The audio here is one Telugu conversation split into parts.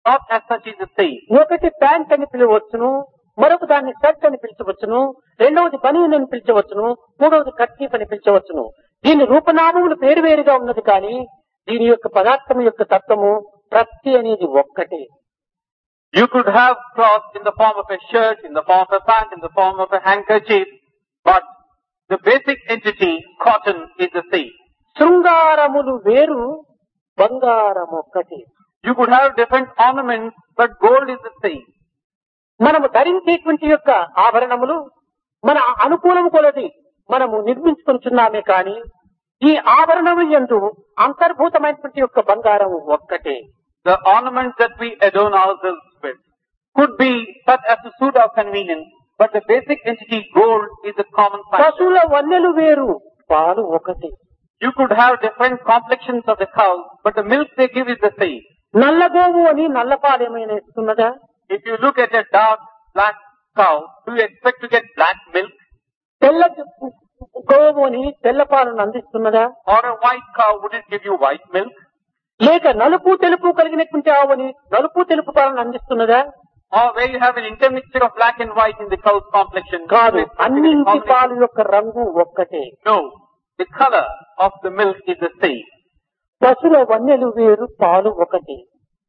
not as such is the same. ఒకటి ప్యాంట్ అని పిలవచ్చును, మరొక దాన్ని షర్ట్ అని పిలిచవచ్చును, రెండవది బనీన్ అని పిలిచవచ్చును, మూడవది కర్చీఫ్ అని పిలిచవచ్చును. దీని రూపనామములు వేరువేరుగా ఉన్నది కానీ దీని యొక్క పదార్థం యొక్క తత్వము ప్రతి అనేది ఒక్కటే. You could have cloth in the form of a shirt, in the form of a pant, in the form of a handkerchief, but the basic entity, cotton, is the same. శృంగారములు వేరు, బంగారం ఒక్కటే. You could have different ornaments, but gold is the same. మనము ధరించేటువంటి యొక్క ఆభరణములు మన అనుకూలము కొలది మనము నిర్మించుకుంటున్నామే కానీ ఈ ఆభరణము యందు అంతర్భూతమైనటువంటి యొక్క బంగారం ఒక్కటే. The ornaments that we adorn ourselves with could be such as to suit our convenience, but the basic entity, gold, is the common factor. పశువుల వన్నెలు వేరు, పాలు ఒకటి. You could have different complexions of the cows, but the milk they give is the same. నల్లగోవు అని నల్లపాలు ఏమైనా ఇస్తున్నదా? If you look at a dark black cow, do you expect to get black milk? తెల్ల గోవు అని తెల్లపాలను అందిస్తున్నదా? Or a white cow, would it give you white milk? లేక నలుపు తెలుపు కలిగినటువంటి ఆవుని నలుపు తెలుపు పాలను అందిస్తున్నదా? Or where you have an intermixture of black and white in the cow's complexion? కాదు, అన్నింటి పాలు యొక్క రంగు ఒక్కటే. No, the color of the milk is the same. పశువుల వన్నెలు వేరు, పాలు ఒకటి.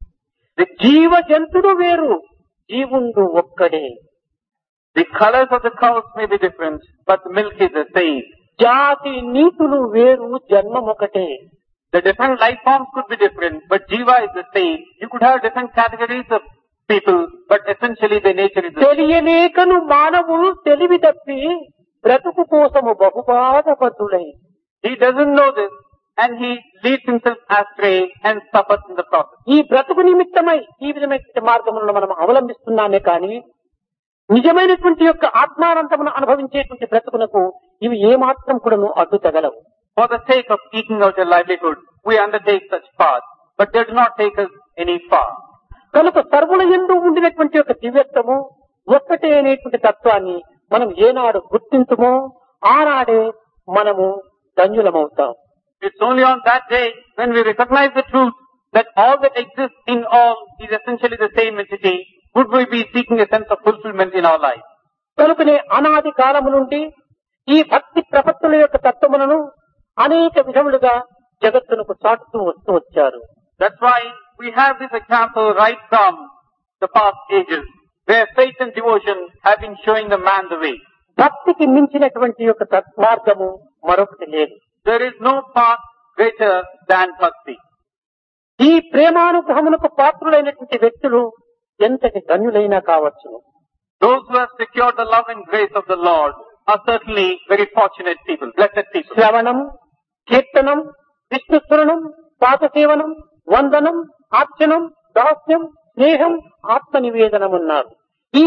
జీవ జంతుడు వేరు, జీవుండు ఒక్కడే. The colors of the cows may be different, but the milk is the same. జాతి నీతులు వేరు, జన్మం ఒకటే. The different life forms could be different, but jiva is the same. You could have different categories of people, but essentially their nature is the same. తెలియలేకను మానవుడు తెలివి తప్పి బ్రతుకు కోసము బహుబాధపడులై. He doesn't know this, and he leads himself astray and suffers in the process. ఈ బ్రతుకు నిమిత్తమై ఈ విధమైన మార్గములను మనం అవలంబిస్తున్నామే కానీ నిజమైనటువంటి యొక్క ఆత్మానందమును అనుభవించేటువంటి బ్రతుకునకు ఇవి ఏమాత్రం కూడాను అడ్డు తగలవు. For the sake of eking out a livelihood, we undertake such paths, but they do not take us any far. కనుక సర్వుల యందు ఉండినటువంటి యొక్క దివ్యత్వము ఒక్కటే అనేటువంటి తత్వాన్ని మనం ఏనాడు గుర్తించుమో ఆనాడే మనము ధన్యులమవుతాం. It's only on that day when we recognize the truth that all that exists in all is essentially the same entity, would we be seeking a sense of fulfillment in our life. కనుకనే అనాది కాలము నుండి ఈ భక్తి ప్రపత్తుల యొక్క తత్వములను అనేక విధములుగా జగత్తునకు చాటుతూ వస్తూ వచ్చారు. That's why we have this example right from the past ages, where faith and devotion have been showing the man the way. భక్తికి మించినటువంటి యొక్క మార్గము మరొకటి లేదు. There is no path greater than bhakti. ఈ ప్రేమానుగ్రహమునకు పాత్రులైనటువంటి వ్యక్తులు ఎంతటి ధన్యులైనా కావచ్చును. Those who have secured the love and grace of the Lord are certainly very fortunate people, blessed people. శ్రవణం, కీర్తనం, విష్ణుస్మరణం, పాదసేవనం, వందనం, ఆర్చనం, దాస్యం, స్నేహం, ఆత్మ నివేదనం ఉన్నారు. ఈ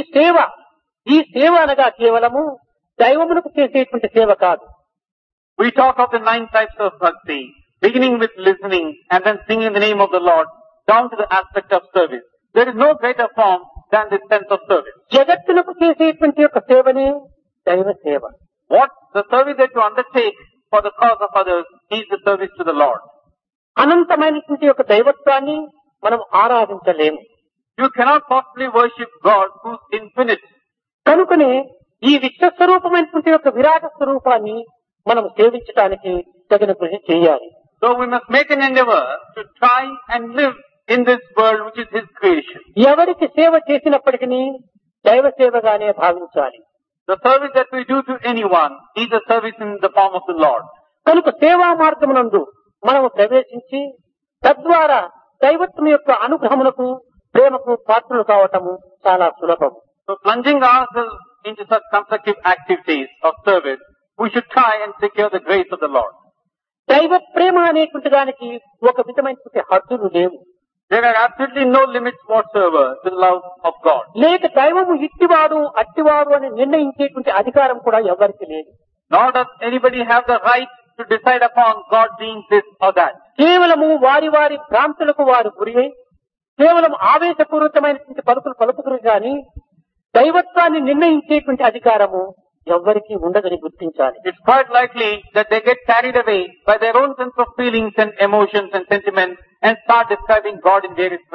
సేవ అనగా కేవలము దైవమునకు చేసేటువంటి సేవ కాదు. We talk of the 9 types of bhakti, beginning with listening and then singing the name of the Lord, down to the aspect of service. There is no greater form than this sense of service. జగత్తునకు చేసేటువంటి యొక్క సేవనే దైవ సేవ. What the service that you undertake for the cause of others is the service to the Lord. అనంతమైనటువంటి యొక్క దైవత్వాన్ని మనం ఆరాధించలేము. You cannot possibly worship God who's infinite. కనుకనే ఈ విశ్వస్వరూపమైనటువంటి యొక్క విరాట స్వరూపాన్ని మనం సేవించడానికి తగిన కృషి చేయాలి. So we must make an endeavor to try and live in this world which is His creation. ఎవరికి సేవ చేసినప్పటికీ దైవ సేవగానే భావించాలి. The service that we do to anyone is a service in the form of the Lord. కనుక సేవా మార్గమునందు మనము ప్రవేశించి తద్వారా దైవత్వం యొక్క అనుగ్రహమునకు ప్రేమకు పాత్రలు కావటము చాలా సులభం. So plunging ourselves into such constructive activities of service, we should try and secure the grace of the Lord. దైవ ప్రేమ అనేటువంటి దానికి ఒక విధమైనటువంటి హద్దులు లేవు. There are absolutely no limits whatsoever to the love of God. లేక దైవము ఇట్టివాడు అట్టివాడు అని నిర్ణయించేటువంటి అధికారం కూడా ఎవరికి లేదు. Nor does anybody have the right to decide upon God being this or that. కేవలము వారి వారి భ్రాంతులకు వారు గురి కేవలం ఆవేశపూరితమైనటువంటి పలుకులు పలుకుతురు గాని దైవత్వాన్ని నిర్ణయించేటువంటి అధికారము ఎవ్వరికీ ఉండదని గుర్తించాలి. It's quite likely that they get carried away by their own sense of feelings and emotions and sentiments and start describing God in various ways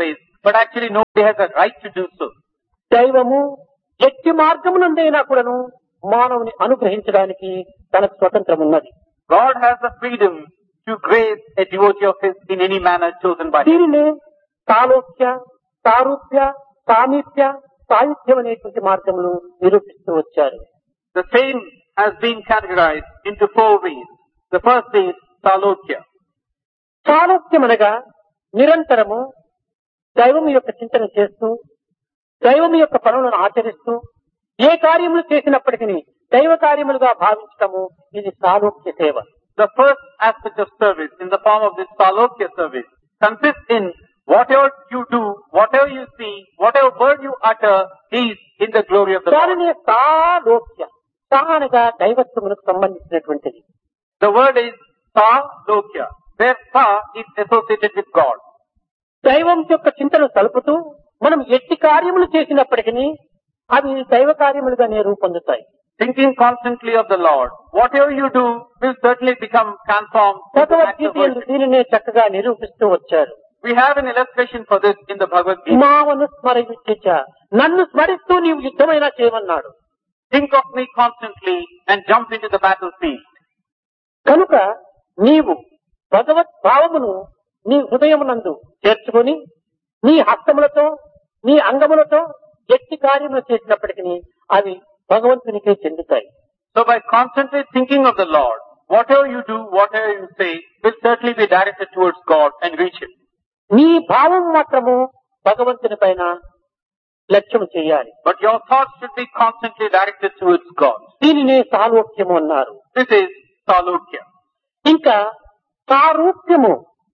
but actually nobody has a right to do so. దైవము ఎట్టి మార్గమునందైనా కూడాను మానవుని అనుగ్రహించడానికి తనకు స్వతంత్రం ఉన్నది. God has the freedom to grace a devotee of His in any manner chosen by Him. దీనిని సాలోక్య, సారూప్య, సామీప్య, సాయుధ్యం అనేటువంటి మార్గములు నిరూపిస్తూ వచ్చారు. The same has been categorized into 4 ways. The first is Salokya. సాలోక్యం అనగా నిరంతరము దైవం యొక్క చింతన చేస్తూ దైవం యొక్క పనులను ఆచరిస్తూ ఏ కార్యములు చేసినప్పటికీ దైవ కార్యములుగా భావించటము ఇది సాలోక్య సేవ. The first aspect of service in the form of this Salokya service consists in whatever you do, whatever you see, whatever word you utter is in the glory of the Lord. దానినే సాలోక్య. సా అనగా దైవత్వములకు సంబంధించినటువంటిది. The word is Salokya, where Sa is associated with God. దైవం యొక్క చింతను సలుపుతూ మనం ఎట్టి కార్యములు చేసినప్పటికీ అవి దైవ కార్యములుగానే రూపొందుతాయి. Thinking constantly of the Lord, whatever you do will certainly become transformed. Bhagavad Gita యందు దీనినే చక్కగా నిరూపిస్తూ వచ్చారు. We have an illustration for this in the Bhagavad Gita. మావను స్మరయుచ్చ, నన్ను స్మరిస్తూ నీవు యుద్ధమైనా చేయమన్నాడు. Think of me constantly and jump into the battlefield. కనుక నీవు భగవత్ భావమును నీ హృదయమునందు చేర్చుకొని నీ హస్తములతో నీ అంగములతో ఎట్టి కార్యములు చేసినప్పటికీ అవి భగవంతునికే చెందుతాయి. So by constantly thinking of the Lord, whatever you do, whatever you say will certainly be directed towards God and reach Him. నీ భావం మాత్రము భగవంతుని పైన లక్ష్యం చేయాలి. But your thoughts should be constantly directed towards God. దీనినే సాలోక్యము అన్నారు. This is Salokya. ఇంకా సారూప్యము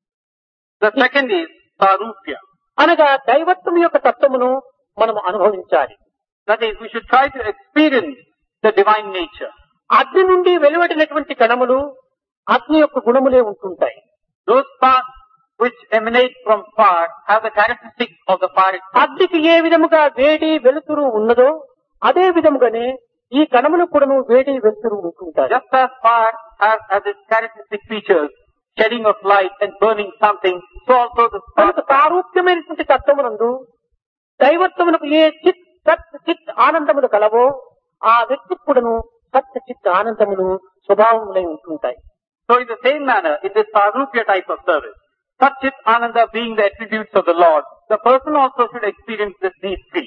The second is Sarupya. అనగా దైవత్వం యొక్క తత్వమును మనం అనుభవించాలి. That is, we should try to experience the divine nature. అగ్ని నుండి వెలువడినటువంటి కణములు అగ్ని యొక్క గుణములే ఉంటుంటాయి. Those sparks which emanate from fire have the characteristics of the fire itself. అగ్నికి ఏ విధముగా వేడి వెలుతురు ఉన్నదో అదే విధముగానే ఈ కణములు కూడాను వేడి వెలుతురు ఉంటుంటాయి. Just as fire has its characteristic features, shedding of light and burning something, so also the కనుక spark. సారూప్యమైనటువంటి తత్వమునందు దైవత్వమునకు ఏ చిత్ సత్ చిత్ ఆనందములు కలవో ఆ వ్యక్తి కూడాను సత్ చిత్ ఆనందములు స్వభావములై ఉంటుంటాయి. So in the same manner, in this Sarupya type of service, Satchit Ananda being the attributes of the Lord, the person also should experience these three.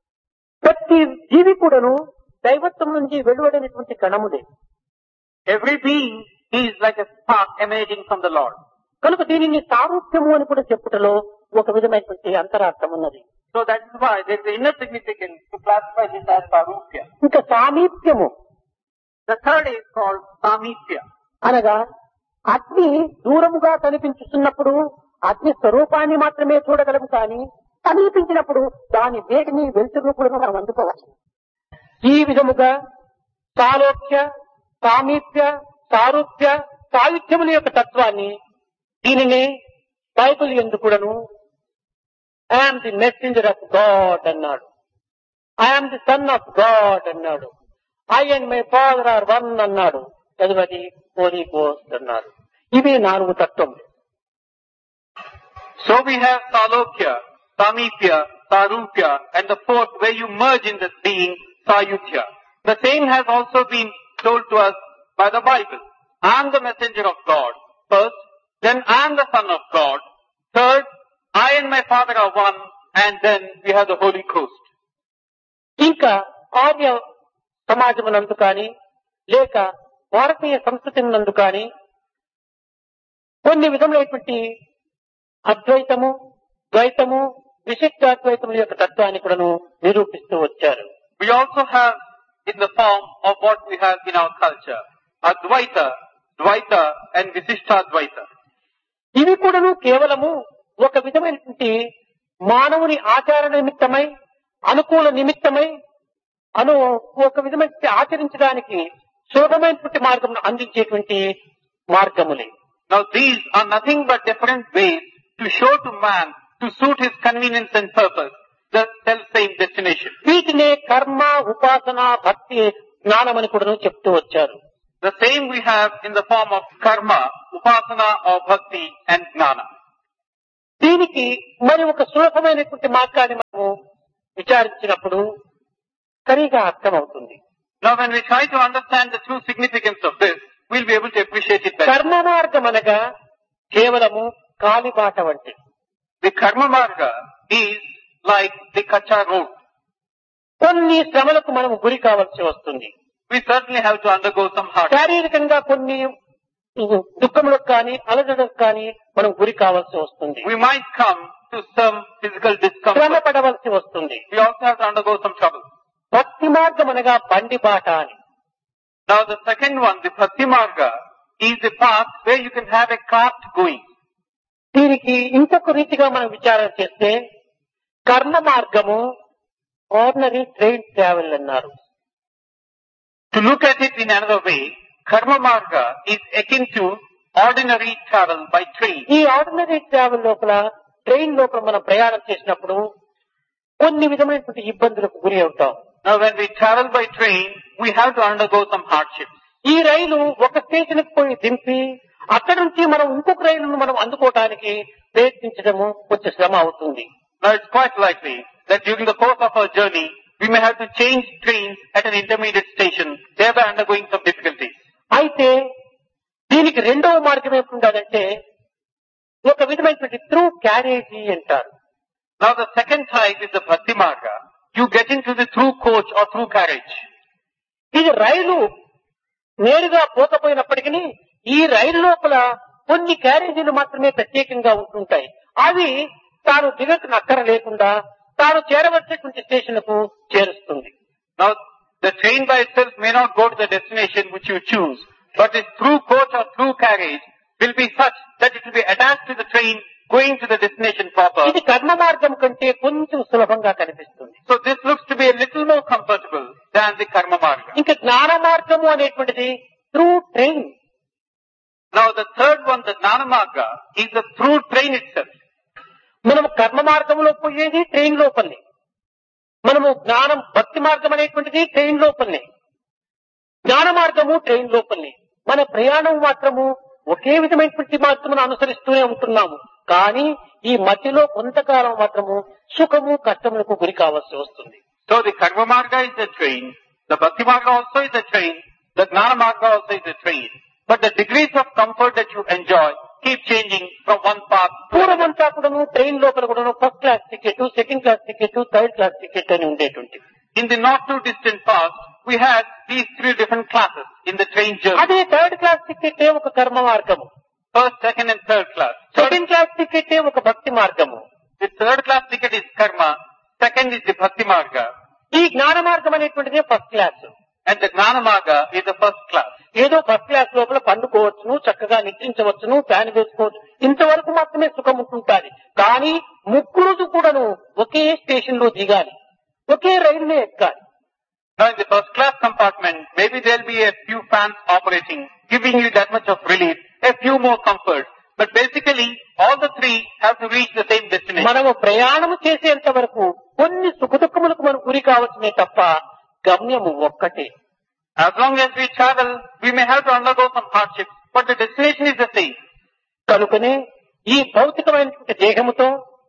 ప్రతి జీవి కూడాను దైవత్వం నుంచి వెలువడినటువంటి కణములే. Every being is like a spark emanating from the Lord. కనుక దీనిని సారూప్యము అని కూడా చెప్పుటలో ఒక విధమైనటువంటి అంతరార్థం ఉన్నది. So that is why there is an inner significance to classify this as Sarupya. ఇంకా సామీప్యము. The third is called Samipya. అనగా అగ్ని దూరముగా కనిపించుతున్నప్పుడు అగ్ని స్వరూపాన్ని మాత్రమే చూడగలము కానీ సమీపించినప్పుడు దాని వేడిని వెలుతురు కూడా మనం అందుకోవచ్చు. ఈ విధముగా సాలోక్య, సామీప్య, సారూప్య, సాయుధ్యముల యొక్క తత్వాన్ని దీనిని బైబిల్ యందు కూడాను I'm the messenger of God అన్నాడు. I'm the son of God అన్నాడు. I and my father are one అన్నాడు. చదువది హోలీ గోస్ట్ అన్నారు. ఇవి 4 తత్వములు. So we have Salokya, Samipya, Sarupya, and the fourth where you merge in this being, Sayudhya. The same has also been told to us by the Bible. I am the messenger of God, first, then I am the son of God, third, I and my father are one, and then we have the Holy Ghost. ఇంకా ఆర్య సమాజమునందు కానీ లేక భారతీయ సంస్కృతి నందు కానీ కొన్ని విధములైనటువంటి అద్వైతము, ద్వైతము, విశిష్టాద్వైతముల యొక్క తత్వాన్ని కూడాను నిరూపిస్తూ వచ్చారు. We also have in the form of what we have in our culture, Advaita, Dvaita and Visishtadvaita. ఇవి కూడాను కేవలము ఒక విధమైనటువంటి మానవుని ఆచార నిమిత్తమై అనుకూల నిమిత్తమై ఒక విధమైన ఆచరించడానికి సులభమైనటువంటి మార్గం అందించేటువంటి మార్గములే. Now these are nothing but different ways to show to man to suit his convenience and purpose the self-same destination. వీటినే కర్మ, ఉపాసన, భక్తి, జ్ఞానమని కూడా చెప్తూ వచ్చారు. The same we have in the form of karma, upasana or bhakti and jnana. దీనికి మరి ఒక సులభమైనటువంటి మార్గాన్ని మనము విచారించినప్పుడు సరిగా అర్థమవుతుంది. Now when we try to understand the true significance of this, we'll be able to appreciate it better. కర్మ మార్గం అనగా కేవలము కాలిబాట వంటి. The karma marga is like the kacha road. కొన్ని శ్రమలకు మనము గురి కావాల్సి వస్తుంది. We certainly have to undergo some hardship. శారీరకంగా కొన్ని దుఃఖములకు కానీ అలజడులకు కానీ మనం గురి కావాల్సి వస్తుంది. We might come to some physical శ్రమ discomfort. పడవలసి వస్తుంది. We also have to undergo some trouble. భక్తి మార్గం అనగా బండి బాట అని. Now the second one, the bhakti marga, is a path where you can have a cart going. దీనికి ఇంకొక రీతిగా మనం విచారణ చేస్తే కర్మ మార్గము ఆర్డినరీ ట్రైన్ ట్రావెల్ అన్నారు. To look at it in another way, karma marga is akin to ordinary travel by train. ఈ ఆర్డినరీ ట్రావెల్ లోపల ట్రైన్ లోపల మనం ప్రయాణం చేసినప్పుడు కొన్ని విధమైనటువంటి ఇబ్బందులకు గురి అవుతాం. Now when we travel by train, we have to undergo some hardships. ఈ రైలు ఒక స్టేషన్ కు పోయి దింపి అక్కడి నుంచి మనం ఇంకొక రైలును మనం అందుకోవడానికి ప్రయత్నించడము కొంచెం శ్రమ అవుతుంది. Now it's quite likely that during the course of our journey, we may have to change trains at an intermediate station, thereby undergoing some difficulties. అయితే దీనికి రెండవ మార్గం ఏమిటంటే ఒక విధమైనటువంటి త్రూ క్యారేజీ అంటారు. Now the second type is the bhakti marga. You get into the through coach or through carriage. ఇది రైలు నేరుగా పోకపోయినప్పటికీ ఈ రైలు లోపల కొన్ని క్యారేజీలు మాత్రమే ప్రత్యేకంగా ఉంటుంటాయి. అవి తాను దిగకు అక్కర లేకుండా తాను చేరవలసినటువంటి స్టేషన్ కు చేరుస్తుంది. Now the train by itself may not go to the destination which you choose, but the through coach or through carriage will be such that it will be attached to the train going to the destination proper. ఇది కర్మ మార్గం కంటే కొంచెం సులభంగా కనిపిస్తుంది. So this looks to be a little more comfortable than the karma marga. ఇంకా జ్ఞాన మార్గము అనేటువంటిది through train. Now the third one, the gnana marga, is the through train itself. మనము కర్మ మార్గంలో పోయేది ట్రైన్ లోపలనే, మనము జ్ఞానం భక్తి మార్గం అనేటువంటిది ట్రైన్ లోపలనే, జ్ఞాన మార్గము ట్రైన్ లోపలనే. మన ప్రయాణం మాత్రము ఒకే విధమైనటువంటి మార్గమును అనుసరిస్తూనే ఉంటున్నాము. కానీ ఈ మధ్యలో కొంతకాలం మాత్రము సుఖము కష్టములకు గురి కావాల్సి వస్తుంది. So the karma marga is the train, the bhakti marga also is the train, the gnana marga also is the train. But the degrees of comfort that you enjoy keep changing from one path to another. పూర్వమంతా కూడాను ట్రైన్ లోపల కూడాను first class ticket, second class ticket, third class ticket అని ఉండేటువంటి. In the not too distant past, we had these three different classes in the train journey. అదే థర్డ్ క్లాస్ టికెట్ ఒక కర్మ మార్గము, First, second and third class. Second class ticket ఒక భక్తి మార్గము. The third class ticket is karma, second is the bhakti marga, ఈ జ్ఞాన మార్గం అనేటువంటిది first class. and the gnana marga is the first class. ఏదో ఫస్ట్ క్లాస్ లోపల పండుకోవచ్చును, చక్కగా నిద్రించవచ్చును, ఫ్యాన్ వేసుకోవచ్చు, ఇంతవరకు మాత్రమే సుఖం ఉంటుంటాది. కానీ ముగ్గురు కూడాను ఒకే స్టేషన్ లో దిగాలి, ఒకే రైలునే ఎక్కాలి. Now in the first class compartment, maybe there will be a few fans operating, giving you that much of relief, a few more comforts. But basically, all the three have to reach the same destination. మనము ప్రయాణము చేసేంత వరకు కొన్ని సుఖదుఖములకు మనం గురి కావచ్చునే తప్ప గమ్యము ఒక్కటే. As long as we travel, we may have to undergo some hardships, but the destination is the same. కనుకనే ఈ భౌతికమైనటువంటి దేహముతో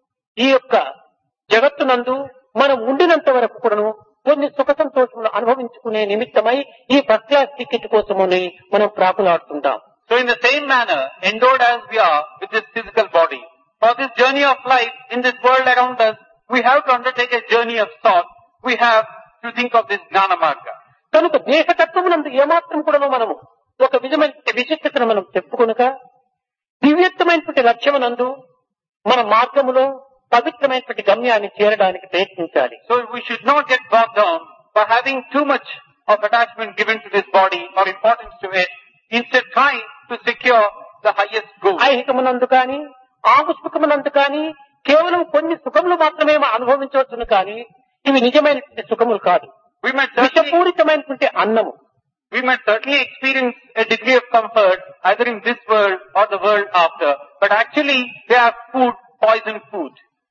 ఈ యొక్క జగత్తునందు మనం ఉండినంత వరకు కూడాను కొన్ని సుఖ సంతోషములు అనుభవించుకునే నిమిత్తమై ఈ ఫస్ట్ క్లాస్ టికెట్ కోసమని మనం ప్రాకులాడుతుంటాం. So in the same manner, endowed as we are with this physical body, for this journey of life in this world around us, we have to undertake a journey of thought. We have to think of this gnana marga. కనుక దేహతత్వమునందు ఏమాత్రం కూడా మనము ఒక విధమైన విశిష్టతను మనం చెప్పుకొనక దివ్యత్వమైనటువంటి లక్ష్యమునందు మన మార్గములో పవిత్రమైనటువంటి గమ్యాన్ని చేరడానికి ప్రయత్నించాలి. So we should not get bogged down by having too much of attachment given to this body or importance to it. Instead, trying to secure the highest goal. ఐహికమునందు కానీ ఆముష్మికమునందు కానీ కేవలం కొన్ని సుఖములు మాత్రమే అనుభవించవచ్చును కానీ ఇవి నిజమైనటువంటి సుఖములు కాదు. విషపూరితమైనటువంటి అన్నము. We might certainly experience a degree of comfort either in this world or the world after, but actually they are food, poison food.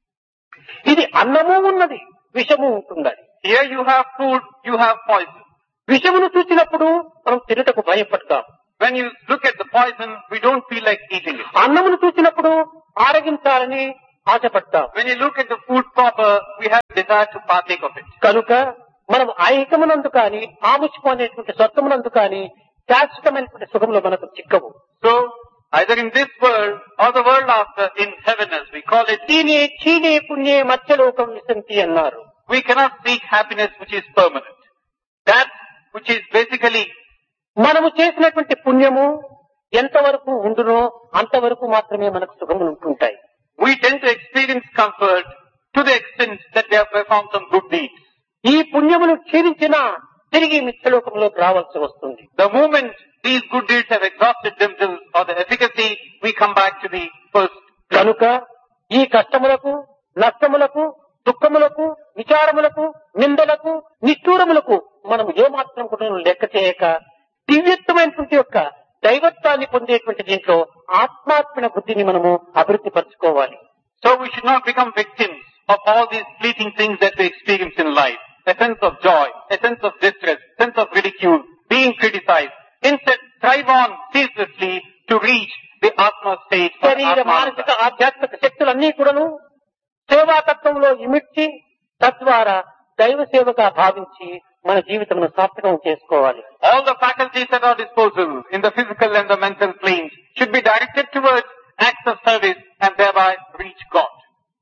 ఇది అన్నము ఉన్నది, విషము ఉంటున్నది. Here you have food, you have poison. విషమును చూసినప్పుడు మనం తినటకు భయపడతాం. When you look at the poison, we don't feel like eating it. అన్నమును చూసినప్పుడు ఆరగించాలని ఆశపడతాం. When you look at the food proper, we have desire to partake of it. కనుక మనం ఐహికమునందు కానీ ఆముష్యమైనటువంటి స్వర్గమునందు కానీ శాశ్వతమైనటువంటి సుఖములు మనకు చిక్కవు. So, either in this world or the world after, in heaven as we call it, దీని క్షీణే పుణ్యే మత్స్యలోకం విశంతి అన్నారు. we cannot seek happiness which is permanent. That which is basically, మనము చేసినటువంటి పుణ్యము ఎంతవరకు ఉండునో అంతవరకు మాత్రమే మనకు సుఖములు ఉంటుంటాయి. we tend to experience comfort to the extent that we have performed some good deeds. ఈ పుణ్యములు క్షీణించినా తిరిగి మిథ్యలోకంలోకి రావాల్సి వస్తుంది. The moment these good deeds have exhausted themselves or the efficacy, we come back to the first. కనుక ఈ కష్టములకు, నష్టములకు, దుఃఖములకు, విచారములకు, నిందలకు, నిష్ఠూరములకు మనం ఏమాత్రం కూడా లెక్క చేయక దివ్యత్వమైనటువంటి యొక్క దైవత్వాన్ని పొందేటువంటి దీంట్లో ఆత్మాత్మన బుద్ధిని మనము అభివృద్ధి పరచుకోవాలి. So we should not become victims of all these fleeting things that we experience in life. A sense of joy, a sense of distress, sense of ridicule, being criticized. Instead, strive on ceaselessly to reach the Atma state. or శరీర Atma. మానసిక ఆధ్యాత్మిక శక్తులన్నీ కూడాను సేవాతత్వంలో ఇమిడ్చి తద్వారా దైవ సేవగా భావించి మన జీవితమును సార్థకం చేసుకోవాలి. All the faculties at our disposal in the physical and the mental planes should be directed towards acts of service and thereby reach God.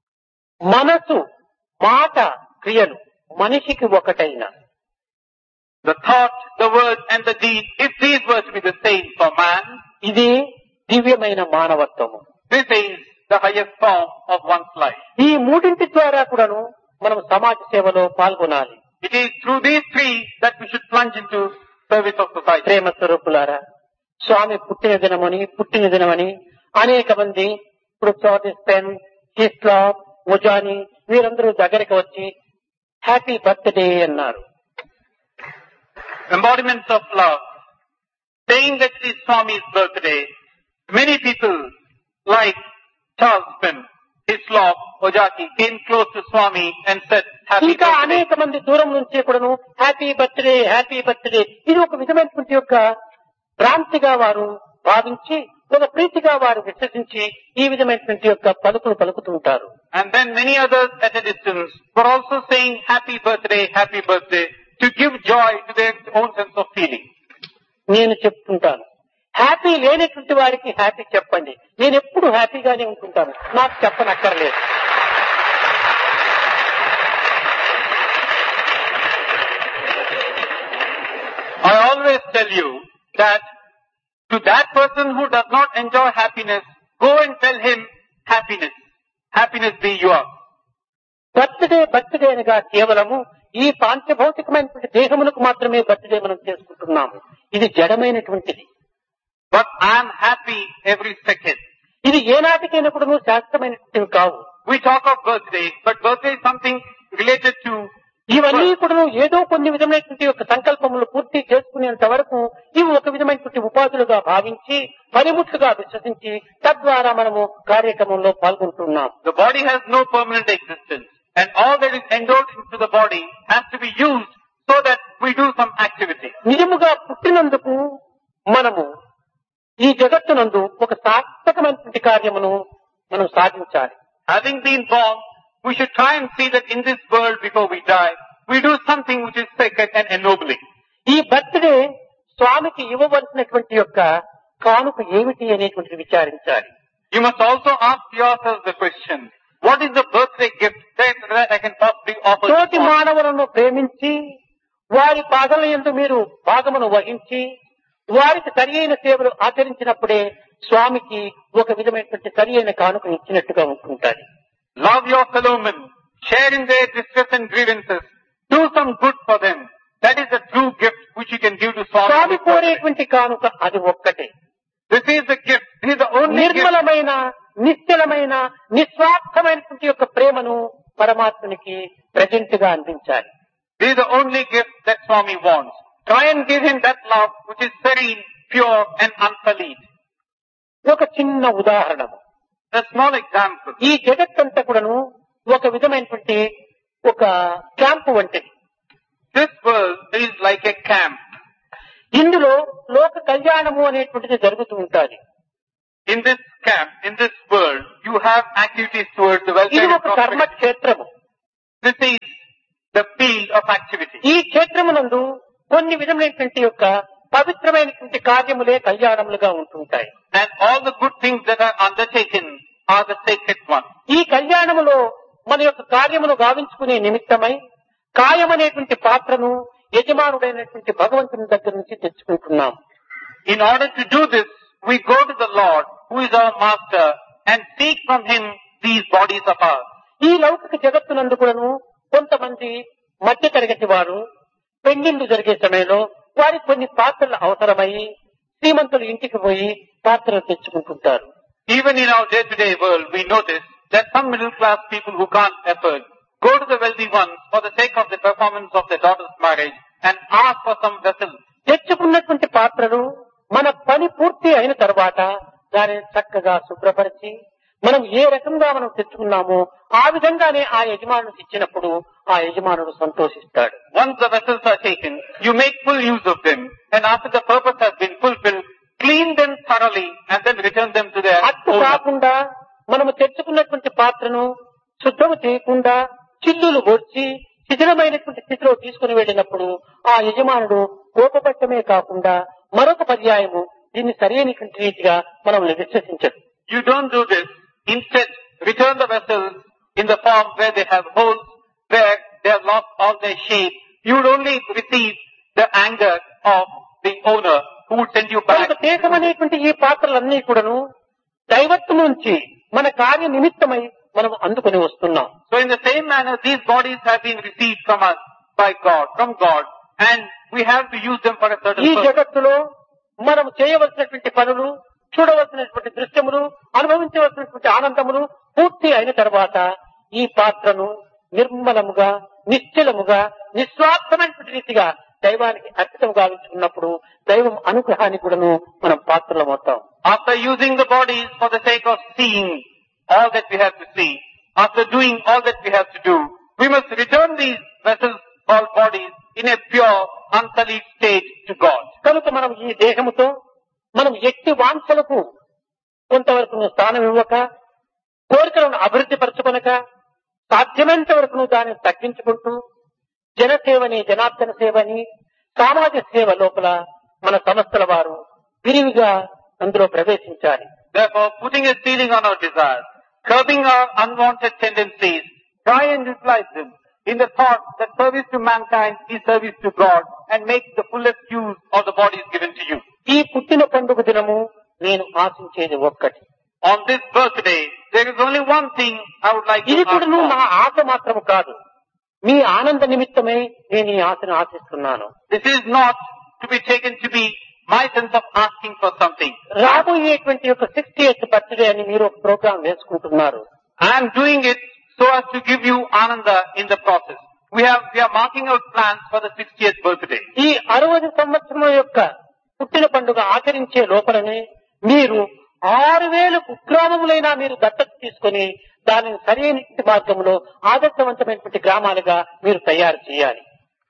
మనసు, మాట, క్రియలు మనిషికి ఒకటైన The thought, the word and the deed, if these were to be the same for man, ఇది దివ్యమైన మానవత్వము. this is the highest form of one's life. ఈ మూడింటి ద్వారా కూడాను మనం సమాజ సేవలో పాల్గొనాలి. It is through these three that we should plunge into service of society. ప్రేమ స్వరూపులారా, స్వామి పుట్టిన దినమని అనేక మంది ఇప్పుడు స్పెన్, ఇస్లాం, ముజాని వీరందరూ దగ్గరికి వచ్చి హ్యాపీ బర్త్డే అన్నారు. Embodiments of love, saying that it is Swami's birthday. Many people like Charles Penn, Hislop, Ojaki came close to Swami and said happy ఇంకా birthday. అనేక మంది దూరం నుంచి కూడాను హ్యాపీ బర్త్డే హ్యాపీ బర్త్డే ఇది ఒక విధమైనటువంటి యొక్క భ్రాంతిగా వారు భావించి ఒక ప్రీతిగా వారు విశ్వసించి ఈ విధమైనటువంటి యొక్క పలుకులు పలుకుతూ ఉంటారు. And then many others at a distance were also saying happy birthday to give joy to their own sense of feeling. నేను చెప్తుంటాను, హ్యాపీ లేనటువంటి వారికి హ్యాపీ చెప్పండి. నేను ఎప్పుడు హ్యాపీగానే ఉంటుంటాను, నాకు చెప్పనక్కర్లేదు. I always tell you that to that person who does not enjoy happiness, go and tell him happiness. Happiness be yours. Birthday అనగా కేవలము ఈ పాంచభౌతికమైనటువంటి దేహములకు మాత్రమే బర్త్డే మనం చేసుకుంటున్నాము. ఇది జడమైనటువంటిది. But I am happy every second. ఇది ఏనాటికైనా కూడా శాశ్వతమైనటువంటివి కావు. We talk of birthday, but birthday is something related to ఇవన్నీ కూడా ఏదో కొన్ని విధమైనటువంటి యొక్క సంకల్పములు పూర్తి చేసుకునేంత వరకు ఇవి ఒక విధమైనటువంటి ఉపాధులుగా భావించి పనిముట్లుగా విశ్వసించి తద్వారా మనము కార్యక్రమంలో పాల్గొంటున్నాం. the body has no permanent existence, and all that is endowed into the body has to be used so that we do some activity. నిజముగా పుట్టినందుకు మనము ఈ జగత్తునందు ఒక సార్థకమైనటువంటి కార్యమును మనం సాధించాలి. Having been born, we should try and see that in this world before we die, we do something which is sacred and ennobling. ఈ బర్త్డే స్వామికి ఇవ్వవలసినటువంటి యొక్క కానుక ఏమిటి అనేటువంటిది విచారించాలి. You must also ask yourself the question, what is the birthday gift that I can possibly offer to తోటి Swami? మానవులను ప్రేమించి వారి పాదల యందు మీరు భాగమును వహించి వారికి సరి అయిన సేవలు ఆచరించినప్పుడే స్వామికి ఒక విధమైనటువంటి సరి అయిన కానుక ఇచ్చినట్టుగా ఉంటుంటారు. Love your fellow men, share in their distress and grievances, do some good for them. That is the true gift which you can give to Swamy Swami. కోరేటువంటి కానుక అది ఒక్కటే. This is the gift. This is the only gift. నిర్మలమైన నిశ్చలమైన నిస్వార్థమైనటువంటి యొక్క ప్రేమను పరమాత్మనికి ప్రజెంట్ గా అందించాలి. This is the only gift that Swami wants. Try and give him that love which is serene, pure and unsullied. ఒక చిన్న ఉదాహరణ, A small example. ఈ జగత్తంతా కూడాను ఒక విధమైనటువంటి ఒక క్యాంపు వంటిది. This world is like a camp. ఇందులో లోక కళ్యాణము అనేటువంటిది జరుగుతూ ఉంటుంది. In this camp, in this world, you have activities towards the ఇది welfare and ఒక కర్మ prosperity. క్షేత్రము. This is the field of activity. ఈ క్షేత్రమునందు కొన్ని విధమైనటువంటి యొక్క పవిత్రమైనటువంటి కార్యములే కళ్యాణములుగా ఉంటుంటాయి. And all the good things that are undertaken are the sacred ones. ఈ కళ్యాణములో మన యొక్క కార్యమును గావించుకునే నిమిత్తమై కాయమనేటువంటి పాత్రను యజమానుడైనటువంటి భగవంతుని దగ్గర నుంచి తెచ్చుకుంటున్నాం. In order to do this, we go to the Lord, who is our master, and seek from him these bodies of ours. ఈ లౌకిక జగత్తునందు కూడాను కొంతమంది మధ్య తరగతి వారు పెళ్లిళ్లు జరిగే సమయంలో వారికి కొన్ని పాత్రలు అవసరమయ్యి శ్రీమంతులు ఇంటికి పోయి పాత్రలు తెచ్చుకుంటుంటారు. Even in our day-to-day world, we notice that some middle-class people who can't afford go to the wealthy ones for the sake of the performance of their daughter's marriage and ask for some vessels. తెచ్చుకున్నటువంటి పాత్రలు మన పని పూర్తి అయిన తర్వాత దానిని చక్కగా శుభ్రపరిచి మనం ఏ రకంగా మనం తెచ్చుకున్నామో ఆ విధంగానే ఆ యజమానుడికి ఇచ్చినప్పుడు ఆ యజమానుడు సంతోషిస్తాడు. Once the vessels are taken, you make full use of them, and after the purpose has been fulfilled, clean them thoroughly and then return them to their అట్టు owner. కాకుండా మనము తెచ్చుకున్నటువంటి పాత్రను శుభ్రము చేయకుండా చిల్లులు వచ్చి శిథిలమైనటువంటి స్థితిలో తీసుకుని వెళ్ళినప్పుడు ఆ యజమానుడు కోపపట్టమే కాకుండా మరొక పర్యాయము దీన్ని సరైనటువంటి రీతిగా మనం విశ్వసించదు. You don't do this. Instead, return the vessels in the form where they have holes, where they have lost all their shape. You would only receive the anger of the owner who would send you back. కనుక దేశమనేటువంటి ఈ పాత్రలన్నీ కూడాను దైవత్వం నుంచి మన కార్య నిమిత్తమై మనం అందుకుని వస్తున్నాం. So in the same manner, these bodies have been received from us by God, from God, and we have to use them for a certain ఈ purpose. జగత్తులో మనం చేయవలసినటువంటి పనులు, చూడవలసినటువంటి దృశ్యములు, అనుభవించవలసినటువంటి ఆనందములు పూర్తి అయిన తర్వాత ఈ పాత్రను నిర్మలముగా, నిశ్చలముగా, నిస్వార్థమైనటువంటి రీతిగా దైవానికి అర్పితం గావించుకున్నప్పుడు దైవం అనుగ్రహానికి కూడాను మనం పాత్రలమవుతాం. After using the bodies for the sake of seeing all that we have to see, after doing all that we have to do, we must return these vessels called bodies in a pure, unsullied state to God. కనుక మనం ఈ దేహముతో మనం ఎట్టి వాంఛలకు కొంతవరకు స్థానం ఇవ్వక, కోరికలను అభివృద్ధి పరచుకొనక, సాధ్యమైనంత వరకు దాన్ని తగ్గించుకుంటూ జనసేవని, జనార్దన సేవని, సామాజిక సేవ లోపల మన సంస్థల వారు విరివిగా అందులో ప్రవేశించాలి. Therefore, putting a ceiling on our desires, curbing our unwanted tendencies, try and utilize them in the thought that service to mankind is service to God, and make the fullest use of the bodies given to you. ఈ పుట్టిన పండుగ దినము నేను ఆశించేది ఒక్కటి. On this birthday, there is only one thing I would like to ఇది ask కూడా for. నా ఆశ మాత్రము కాదు, మీ ఆనంద నిమిత్తమై నేను ఈ ఆశను ఆశిస్తున్నాను. This is not to be taken to be my sense of asking for something. రాబోయేటువంటి యొక్క 60th బర్త్డే అని మీరు ఒక ప్రోగ్రాం వేసుకుంటున్నారు. I am doing it so as to give you ananda in the process. We are marking out plans for the 60th birthday. ఈ 60 సంవత్సరం యొక్క పుట్టిన పండుగ ఆచరించే లోపలనే మీరు 6000 కుగ్రామములైనా మీరు దత్తత తీసుకొని దానిని సరైన మార్గంలో ఆదర్శవంతమైనటువంటి గ్రామాలుగా మీరు తయారు చేయాలి.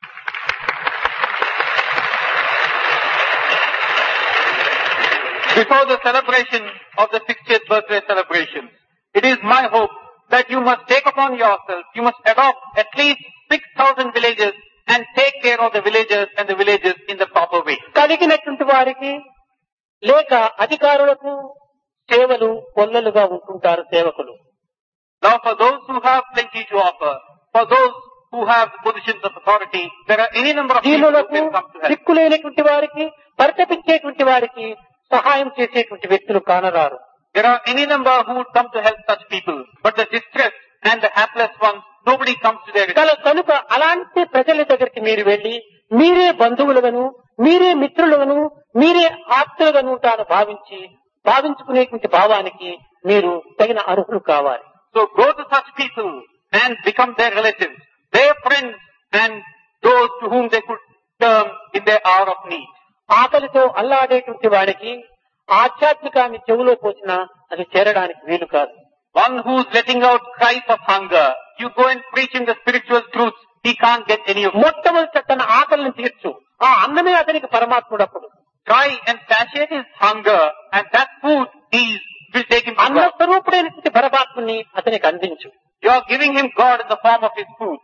Before the celebration of the 60th birthday celebration, it is my hope that you must take upon yourself, you must adopt at least 6,000 villages and take care of the villagers and the villages in the proper way. కలిగినటువంటి వారికి లేక అధికారులకు సేవలు కొల్లలుగా ఉంటుంటారు సేవకులు. Now for those who have plenty to offer, for those who have positions of authority, there are any number of people who దీనులకు can come to help. దిక్కులేనటువంటి వారికి, పరితపించేటువంటి వారికి సహాయం చేసేటువంటి వ్యక్తులు కానరారు. There are any number who would come to help such people, but the distressed and the hapless ones, nobody comes to their rescue. కనుక అలాంటి ప్రజల దగ్గరికి మీరు వెళ్లి మీరే బంధువులుగాను, మీరే మిత్రులుగాను, మీరే ఆప్తులుగాను తాను భావించుకునేటువంటి భావానికి మీరు తగిన అర్హులు కావాలి. So go to such people and become their relatives, their friends, and those to whom they could turn in their hour of need. ఆకలితో అల్లాడేటువంటి వాడికి ఆధ్యాత్మికాన్ని చెవులో పోసినా అది చేరడానికి వీలు కాదు. One who's letting out cries of hunger, you go and preach him the spiritual truths, he can't get any of it. మొట్టమొదట తన ఆకలిని తీర్చు, ఆ అన్నమే అతనికి పరమాత్ముడప్పుడు. Try and satiate his hunger, and that food will take him to అన్న God. స్వరూపుడైనటువంటి పరమాత్మని అతనికి అందించు. You are giving him God in the form of his food.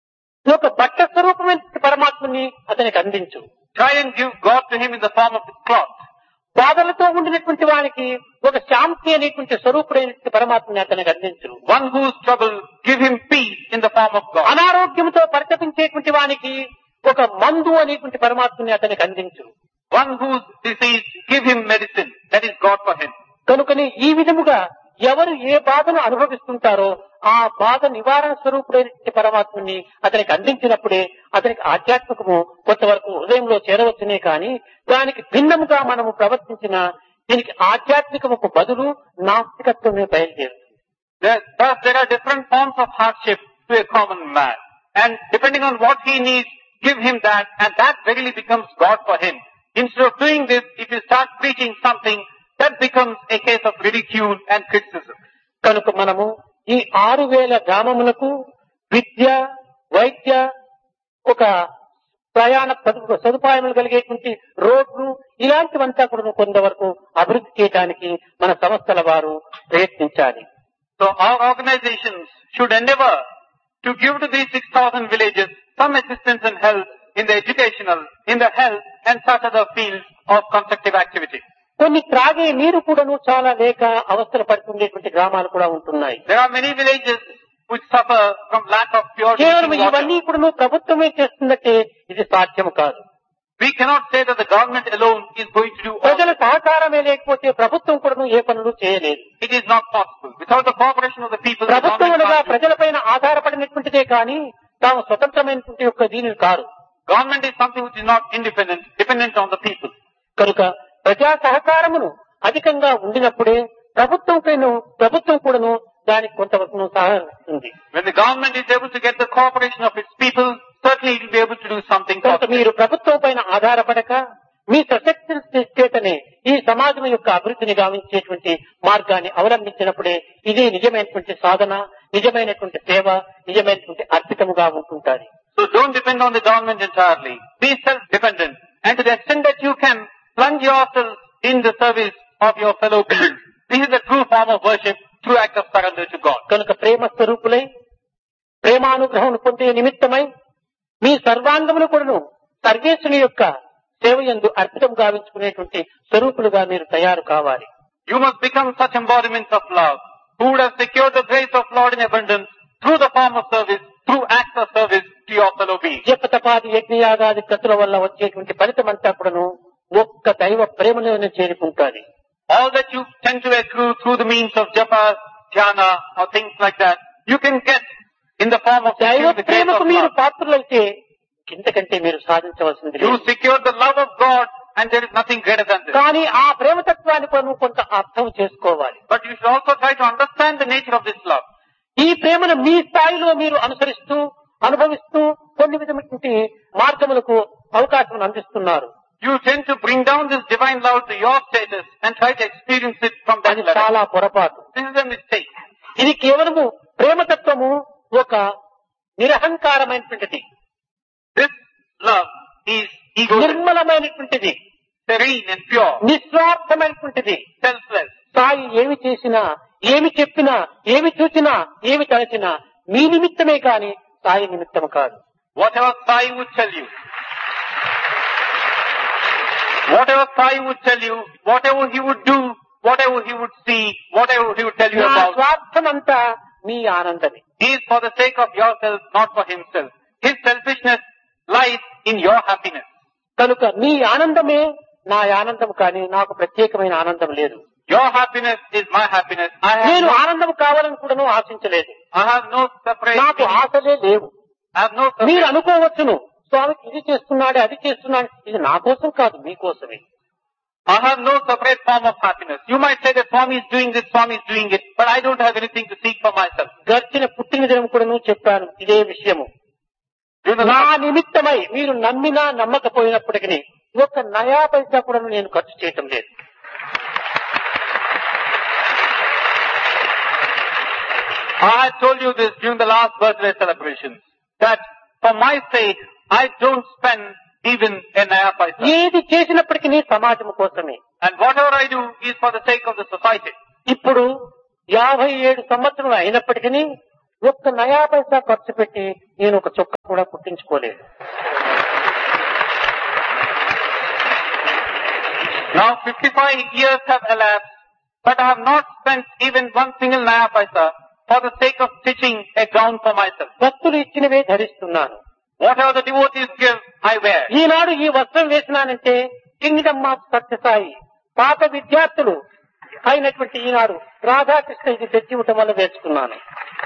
ఒక బట్ట స్వరూపమైనటువంటి పరమాత్మని అతనికి అందించు. Try and give God to him in the form of his cloth. బాధలతో ఉండినటువంటి వానికి ఒక శాంతి అనేటువంటి స్వరూపుడైనటువంటి పరమాత్మని అతనికి అందించు. One who's troubled, give him peace in the form of God. అనారోగ్యంతో పరితపించేటువంటి వానికి ఒక మందు అనేటువంటి పరమాత్మని అతనికి అందించు. One who's diseased, give him medicine. That is God for him. కనుకని ఈ విధముగా ఎవరు ఏ బాధను అనుభవిస్తుంటారో ఆ బాధ నివారణ స్వరూపుడైన పరమాత్మని అతనికి అందించినప్పుడే అతనికి ఆధ్యాత్మికము కొంతవరకు హృదయంలో చేరవచ్చునే కానీ దానికి భిన్నముగా మనము ప్రవర్తించిన దీనికి ఆధ్యాత్మికముకు బదులు నాస్తికత్వమే బయలుదేరుతుంది. Thus there are different forms of hardship to a common man. And depending on what he needs, give him that, and that really becomes God for him. Instead of doing this, if you start preaching something, that becomes a case of ridicule and criticism. కనుక మనము ఈ 6000 గ్రామములకు విద్య, వైద్య, ఒక ప్రయాణ సదుపాయములు కలిగేటువంటి రోడ్లు ఇలాంటివంతా కూడా కొంతవరకు అభివృద్ధి చేయడానికి మన సంస్థల వారు ప్రయత్నించాలి. So our organizations should endeavor to give to these 6,000 villages some assistance and help in the educational, in the health and such other fields of constructive activity. కొన్ని త్రాగే నీరు కూడాను చాలా లేక అవస్థలు పడుతుండేటువంటి గ్రామాలు కూడా ఉంటున్నాయి. There are many villages which suffer from lack of pure కేవలం drinking water. ఇవన్నీ కూడాను ప్రభుత్వమే చేస్తుందంటే ఇది సాధ్యం కాదు. We cannot say that the government alone is going to do all. ప్రజల సహకారమే లేకపోతే ప్రభుత్వం కూడాను ఏ పనులు చేయలేదు. It is not possible. Without the cooperation of the people, the ప్రభుత్వం government అనగా can't do. ప్రజలపైన ఆధారపడినటువంటిదే కానీ తాము స్వతంత్రమైనటువంటి యొక్క దీనిని కాదు. Government is something which is not independent, dependent on the people. కనుక ప్రజా సహకారమును అధికంగా ఉండినప్పుడే ప్రభుత్వం కూడాను దానికి కొంతవరకు సహకరిస్తుంది. When the government is able to get the cooperation of its people, certainly it will be able to do something కనుక positive. మీరు ప్రభుత్వం పైన ఆధారపడక మీ సశక్తి చేతనే ఈ సమాజం యొక్క అభివృద్ధిని గావించేటువంటి మార్గాన్ని అవలంబించినప్పుడే ఇదే నిజమైనటువంటి సాధన, నిజమైనటువంటి సేవ, నిజమైనటువంటి అర్పితముగా ఉంటుంటారు. So don't depend on the government entirely. Be self-dependent. And to the extent that you can, plunge yourself in the service of your fellow beings. This is the true form of worship, true act of surrender to God. కనుక ప్రేమ స్వరూపులై ప్రేమానుగ్రహం పొందే నిమిత్తమై మీ సర్వాంగములు కూడాను సర్వేశ్వరుని యొక్క సేవ యందు అర్పితం గావించుకునేటువంటి స్వరూపులుగా మీరు తయారు కావాలి. You must become such embodiments of love, who would have secured the grace of Lord in abundance through the form of service, through acts of service to your fellow beings. జపతపాది యజ్ఞయాగాది కృతుల వల్ల వచ్చేటువంటి ఫలితం అంతా కూడాను ఒక్క దైవ ప్రేమలోనే చేరుకుంటాది. All that you tend to accrue through the means of japa, dhyana or things like that, you can get in the form of దైవ securing the grace ప్రేమకు of మీరు love. పాత్రులైతే ఇంతకంటే మీరు సాధించవలసింది You లేదు. secure the love of God and there is nothing greater than this. కానీ ఆ ప్రేమతత్వాన్ని కూడా నువ్వు కొంత అర్థం చేసుకోవాలి. But you should also try to understand the nature of this love. ఈ ప్రేమను మీ స్థాయిలో మీరు అనుసరిస్తూ అనుభవిస్తూ కొన్ని విధమైనటువంటి మార్గములకు అవకాశం అందిస్తున్నారు. You tend to bring down this divine love to your status and try to experience it from that అది level. చాలా పొరపాటు. This is a mistake. ఇది కేవలము ప్రేమతత్వము ఒక నిరహంకారమైనటువంటిది, This love is egoistic, నిర్మలమైనటువంటిది, serene and pure, నిస్వార్థమైనటువంటిది. selfless. Sai ఏమి చేసినా, ఏమి చెప్పినా, ఏమి చూసినా, ఏమి తలచినా మీ నిమిత్తమే కాని సాయి నిమిత్తము కాదు. Whatever Sai would tell you, whatever he would do, whatever he would see, whatever he would tell you నా about, స్వార్థమంతా మీ ఆనందమే. he is for the sake of yourself, not for himself. His selfishness lies in your happiness. కనుక మీ ఆనందమే నా ఆనందం కానీ నాకు ప్రత్యేకమైన ఆనందం లేదు. Your happiness is my happiness. నేను ఆనందం కావాలని కూడాను ఆశించలేదు. I have no separate నాకు feeling. ఆశలే లేవు. I have no మీరు separate. అనుకోవచ్చును, స్వామికి ఇది చేస్తున్నాడు అది చేస్తున్నాడు, ఇది నా కోసం కాదు మీకోసమే. I have no separate form of happiness. You might say that Swami is doing this, Swami is doing it, but I don't have anything to seek for myself. గడిచిన పుట్టిన దినం కూడాను చెప్పాను ఇదే విషయము. నా నిమిత్తమై మీరు నమ్మినా నమ్మకపోయినప్పటికీ ఒక్క నయా పైసా కూడా నేను ఖర్చు చేయటం లేదు. I told you this during the last birthday celebrations, that for my sake, I don't spend even a naya paisa. ఏది చేసినప్పటికీ సమాజం కోసమే. And whatever I do is for the sake of the society. ఇప్పుడు 57 సంవత్సరాలు అయినప్పటికీ ఒక్క నయా పైసా ఖర్చు పెట్టి నేను ఒక చొక్కా కూడా కుట్టించుకోలేదు. Now 55 years have elapsed, but I have not spent even one single naya paisa for the sake of stitching a gown for myself. భక్తులు ఇచ్చినవే ధరిస్తున్నాను. Whatever the devotees give, I wear. ఈనాడు ఈ వస్త్రం వేసినానంటే కింగ్డమ్ ఆఫ్ సత్యసాయి పాత విద్యార్థులు అయినటువంటి ఈనాడు రాధాకృష్ణ ఇది తెచ్చి ఇవ్వటం వల్ల వేసుకున్నాను.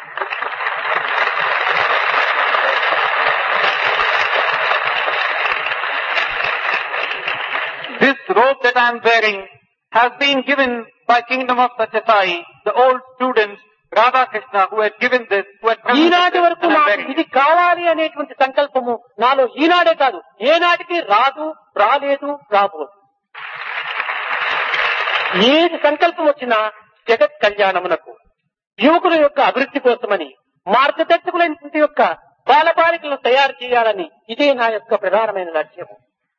This robe that I am wearing has been given by Kingdom of Satyasai, the old students, Radha Krishna, who had given this, who had presented ఈనాటి this, వరకు and I'm నాకు wearing ఇది it. కావాలి అనేటువంటి సంకల్పము నాలో ఈనాడే కాదు ఏనాటికి రాదు, రాలేదు, రాబోదు. ఏది సంకల్పం వచ్చినా జగత్ కళ్యాణమునకు యువకుల యొక్క అభివృద్ధి కోసమని మార్గదర్శకులైనటువంటి యొక్క బాలబాలికలను తయారు చేయాలని ఇదే నా యొక్క ప్రధానమైన లక్ష్యము.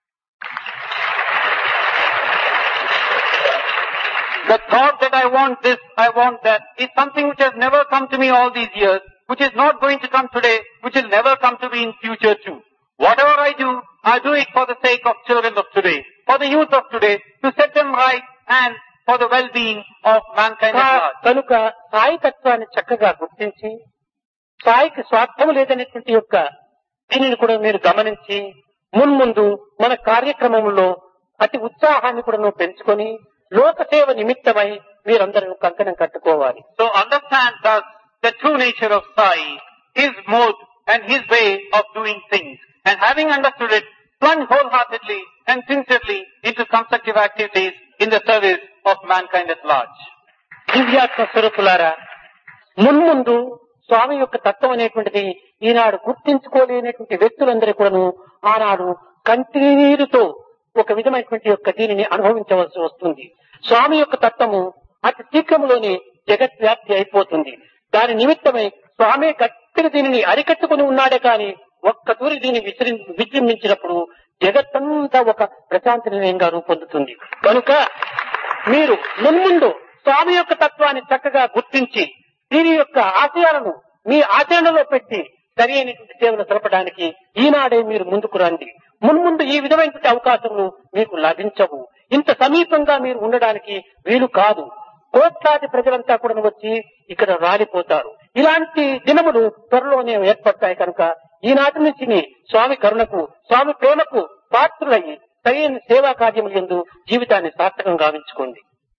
The thought that I want this, I want that, is something which has never come to me all these years, which is not going to come today, which will never come to me in future too. Whatever I do it for the sake of children of today, for the youth of today, to set them right and for the well-being of mankind at large. కనుక సాయి తత్వాన్ని చక్కగా గుర్తించి సాయికి స్వార్థము లేదనేటువంటి యొక్క దీనిని కూడా మీరు గమనించి మున్ముందు మన కార్యక్రమంలో అతి ఉత్సాహాన్ని కూడా పెంచుకొని లోక సేవ నిమిత్తమై మీరందరూ కంకణం కట్టుకోవాలి. So understand thus the true nature of Sai, his mode and his way of doing things. And having understood it, plunge wholeheartedly and sincerely into constructive activities in the service of mankind at large. దివ్యాత్మ స్వరూపులారా, మున్ముందు స్వామి యొక్క తత్వం అనేటువంటిది ఈనాడు గుర్తించుకోలేనటువంటి వ్యక్తులందరూ కూడాను ఆనాడు కంటినీరుతో ఒక విధమైనటువంటి యొక్క దీనిని అనుభవించవలసి వస్తుంది. స్వామి యొక్క తత్వము అతి శీఘ్రంలోనే జగద్వ్యాప్తి అయిపోతుంది. దాని నిమిత్తమై స్వామి గట్టిగా దీనిని అరికట్టుకుని ఉన్నాడే కానీ ఒక్క తూరి దీన్ని విజృంభించినప్పుడు జగత్తంతా ఒక ప్రశాంత నిలయంగా రూపొందుతుంది. కనుక మీరు మున్ముందు స్వామి యొక్క తత్వాన్ని చక్కగా గుర్తించి దీని యొక్క ఆశయాలను మీ ఆచరణలో పెట్టి సరి అయినటువంటి సేవలు జరపడానికి ఈనాడే మీరు ముందుకు రండి. మున్ముందు ఈ విధమైనటువంటి అవకాశములు మీకు లభించవు. ఇంత సమీపంగా మీరు ఉండడానికి వీలు కాదు. కోట్లాది ప్రజలంతా కూడా వచ్చి ఇక్కడ రాలిపోతారు. ఇలాంటి దినములు త్వరలోనే ఏర్పడతాయి. కనుక ఈనాటి నుంచి స్వామి కరుణకు, స్వామి ప్రేమకు పాత్రులయ్యి సరైన సేవా కార్యములు యందు జీవితాన్ని సార్థకం గావించుకోండి.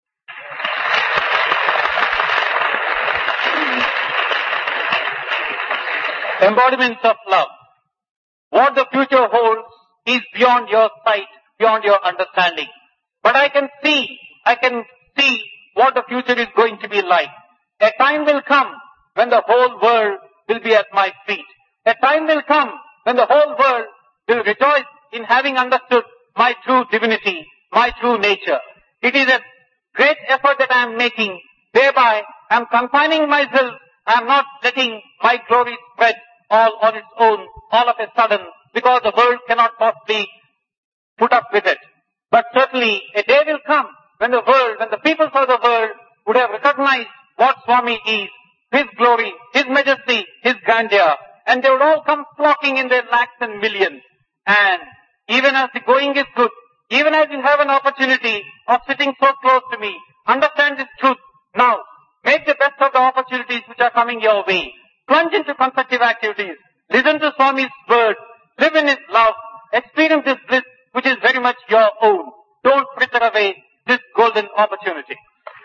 Embodiments of love. What the future holds is beyond your sight, beyond your understanding. But I can see what the future is going to be like. A time will come when the whole world will be at my feet. A time will come when the whole world will rejoice in having understood my true divinity, my true nature. It is a great effort that I am making. Thereby, I am confining myself. I am not letting my glory spread all on its own, all of a sudden, because the world cannot possibly put up with it. But certainly, a day will come when the peoples of the world would have recognized what Swami is, His glory, His majesty, His grandeur, and they would all come flocking in their lakhs and millions. And even as the going is good, even as you have an opportunity of sitting so close to me, understand this truth now. Make the best of the opportunities which are coming your way. Plunge into constructive activities. Listen to Swami's words. Live in His love. Experience this bliss which is very much your own. Don't fritter away this golden opportunity.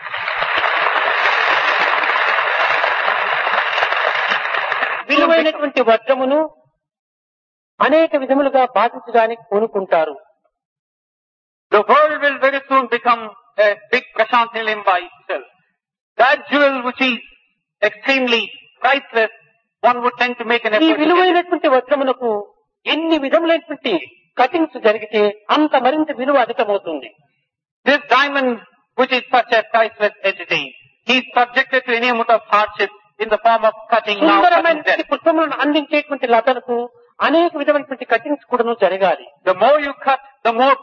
విలువైనటువంటి వజ్రమును అనేక విధములుగా బాధించడానికి పూనుకుంటారు. The world will very soon become a big Prashant Nilayam by itself. That jewel which is extremely priceless, one would tend to make an ఈ effort to get it. విలువైనటువంటి వజ్రమునకు ఎన్ని విధములైనటువంటి కటింగ్స్ జరిగితే అంత మరింత విలువ అధికమవుతుంది. This diamond, which is such a priceless entity, he is subjected to any amount of hardship in the form of cutting now, cutting సుందరమైనటువంటి then. పుష్పములను అందించేటువంటి లతలకు అనేక విధమైనటువంటి కటింగ్స్ కూడా జరగాలి. The more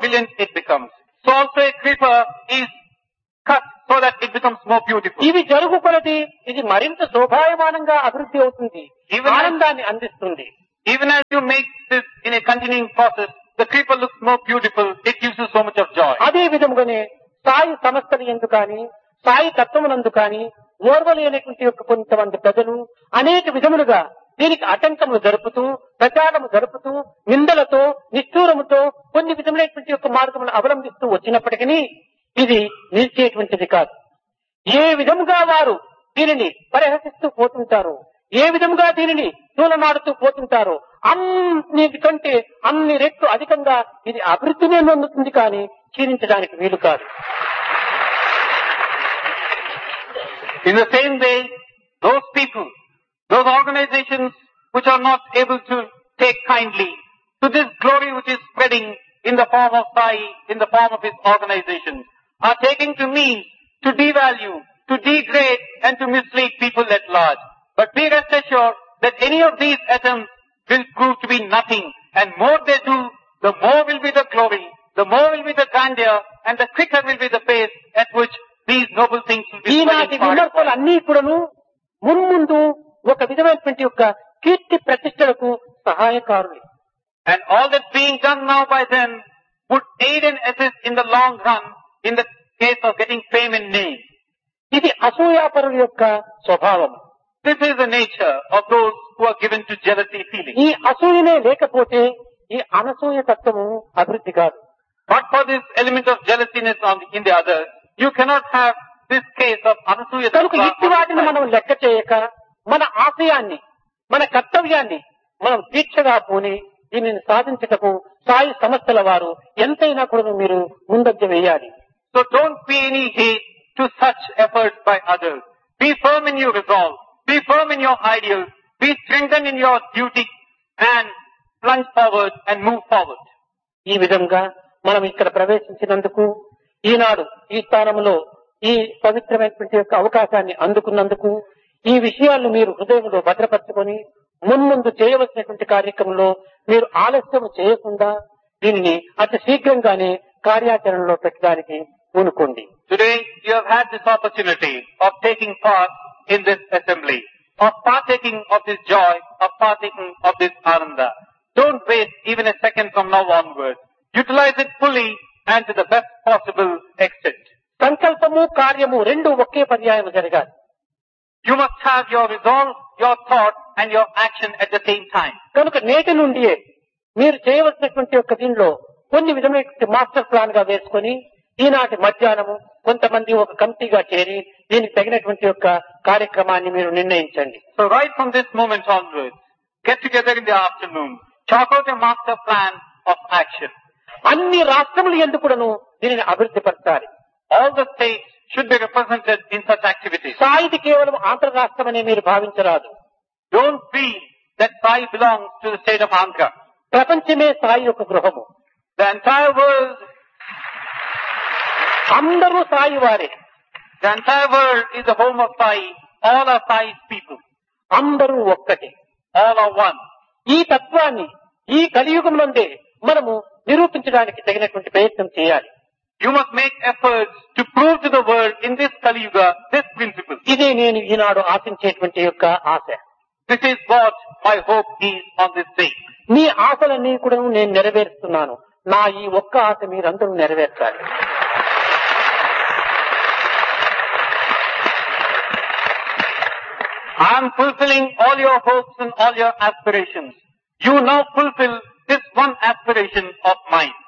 brilliant it becomes. So also a creeper is cut so that it becomes more beautiful. ఇవి జరుగు కొలది ఇది మరింత శోభాయమానంగా అభివృద్ధి అవుతుంది, Even as- ఆనందాన్ని అందిస్తుంది. Even as you make this in a continuing process, the creeper looks more beautiful. It gives you so much of joy. అదే విధముగానే సాయి సంస్థలు ఎందు కానీ సాయి తత్వమునందు కానీ ఓర్వలేనటువంటి యొక్క కొంతమంది ప్రజలు అనేక విధములుగా దీనికి ఆటంకములు జరుపుతూ ప్రచారము జరుపుతూ నిందలతో నిష్ఠూరముతో కొన్ని విధములైనటువంటి యొక్క మార్గములను అవలంబిస్తూ వచ్చినప్పటికీ ఇది నిలిచేటువంటిది కాదు. ఏ విధముగా వారు దీనిని పరిహసిస్తూ పోతుంటారో, ఏ విధముగా దీనిని తూలనాడుతూ పోతుంటారో అన్నిటికంటే అన్ని రెట్లు అధికంగా ఇది అభివృద్ధిని పొందుతుంది కానీ క్షీణించడానికి వీలు కాదు. In the same way, those people, those organizations which are not able to take kindly to this glory which is spreading in the form of Sai, in the form of his organizations, are taking to means to devalue, to degrade and to mislead people at large. But be rest assured that any of these attempts will prove to be nothing, and more they do, the more will be the glory, the more will be the grandeur, and the quicker will be the pace at which these noble things will be ఈనాటి spreading. విమర్శలు అన్ని కూడాను మున్ముందు ఒక విధమైనటువంటి యొక్క కీర్తి ప్రతిష్టలకు సహాయకారులు. And all that's being done now by them would aid and assist in the long run in the case of getting fame and name. ఇది అసూయాపరుల యొక్క స్వభావం. This is the nature of those who are given to jealousy feeling. ఈ అసూయనే లేకపోతే ఈ అనసూయ తత్వము అభివృద్ధి కాదు. But for this element of jealousiness in the others, you cannot have this case of anasuya. కనుక ఇట్టి వాటిని మనం లెక్క చేయక మన ఆశయాన్ని మన కర్తవ్యాన్ని మనం దీక్షగా పూని దీనిని సాధించటకు సాయి సంస్థల వారు ఎంతైనా కూడా మీరు ముందంజ వేయాలి. So don't pay any heed to such efforts by others. Be firm in your resolve. Be firm in your ideals. Be strengthened in your duty and plunge forward and move forward. ఈ విధంగా మనం ఇక్కడ ప్రవేశించినందుకు ఈనాడు ఈ స్థానంలో ఈ పవిత్రమైనటువంటి యొక్క అవకాశాన్ని అందుకున్నందుకు ఈ విషయాలను మీరు హృదయంలో భద్రపరచుకొని మున్ముందు చేయవలసినటువంటి కార్యక్రమంలో మీరు ఆలస్యం చేయకుండా దీనిని అతి శీఘ్రంగానే కార్యాచరణలో పెట్టడానికి పూనుకోండి. Today you have had this opportunity of taking part in this assembly, of partaking of this joy, of partaking of this ananda. Don't waste even a second from now onwards. Utilize it fully and to the best possible extent. సంకల్పము కార్యము రెండు ఒకే పర్యాయం జరగాలి. You must have your resolve, your thought and your action at the same time. కనుక నేటి నుండియే మీరు చేయవలసినటువంటి యొక్క దీనిలో కొన్ని విధమైనటువంటి మాస్టర్ ప్లాన్ గా వేసుకొని ఈనాటి మధ్యాహ్నము కొంతమంది ఒక కమిటీగా చేరి దీనికి తగినటువంటి యొక్క కార్యక్రమాన్ని మీరు నిర్ణయించండి. So right from this moment onwards, get together in the afternoon, chalk out a master plan of action. అన్ని రాష్ట్రములు ఎందుకును దీనిని అభివృద్ధి పరచాలి. All the states should be represented in such activities. సాయిది కేవలం ఆంధ్ర రాష్ట్రం అనే మీరు భావించరాదు. Don't feel that Sai belongs to the state of Andhra. ప్రపంచమే సాయి యొక్క గృహము. The entire world, అందరూ సాయి వారే. the entire world is the home of Sai. All are Sai's people. అందరూ ఒక్కటే. All are one. ఈ తత్వాన్ని ఈ కలియుగంలోనే మనము నిరూపించడానికి తగినటువంటి ప్రయత్నం చేయాలి. You must make efforts to prove to the world in this Kali Yuga this principle. ఇదే నేను ఈనాడు ఆశించేటువంటి యొక్క ఆశ. This is what my hope is on this day. మీ ఆశలన్నీ కూడా నేను నెరవేరుస్తున్నాను. నా ఈ ఒక్క ఆశ మీరందరూ నెరవేర్చాలి. I am fulfilling all your hopes and all your aspirations. You now fulfill this one aspiration of mine.